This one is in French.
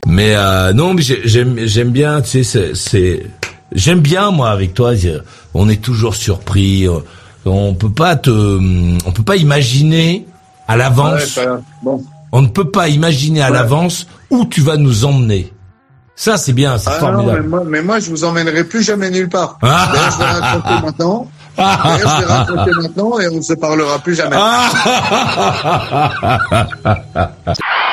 Mais non, mais j'aime bien, tu sais, j'aime bien moi avec toi. On est toujours surpris. On peut pas imaginer à l'avance. Ouais, bon. On ne peut pas imaginer à l'avance où tu vas nous emmener. Ça, c'est bien, c'est formidable. Non, mais moi, je vous emmènerai plus jamais nulle part. D'ailleurs, je vais raconter maintenant et on ne se parlera plus jamais.